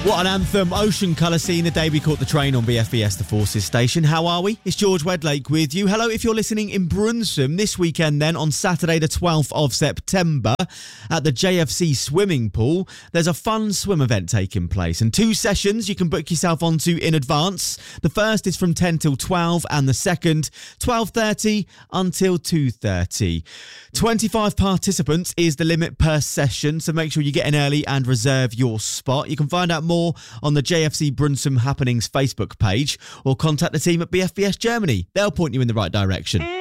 What an anthem. Ocean colour scene the day we caught the train on BFBS, the Forces station. How are we? It's George Wedlake with you. Hello, if you're listening in Brunsum this weekend then, on Saturday the 12th of September at the JFC swimming pool, there's a fun swim event taking place and 2 sessions you can book yourself onto in advance. The first is from 10 till 12 and the second 12:30 until 2:30. 25 participants is the limit per session, so make sure you get in early and reserve your spot. You can find out more on the JFC Brunsum Happenings Facebook page or contact the team at BFBS Germany. They'll point you in the right direction.